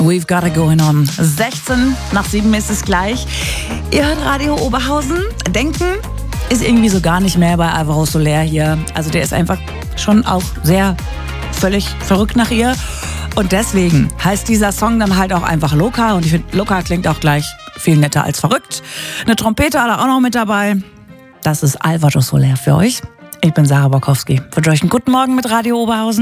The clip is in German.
We've got it going on. 16 nach 7 ist es gleich. Ihr hört Radio Oberhausen. Denken ist irgendwie so gar nicht mehr bei Alvaro Soler hier. Also der ist einfach schon auch sehr völlig verrückt nach ihr. Und deswegen heißt dieser Song dann halt auch einfach Loca. Und ich finde, Loca klingt auch gleich viel netter als verrückt. Eine Trompete hat er auch noch mit dabei. Das ist Alvaro Soler für euch. Ich bin Sarah Borkowski. Ich wünsche euch einen guten Morgen mit Radio Oberhausen.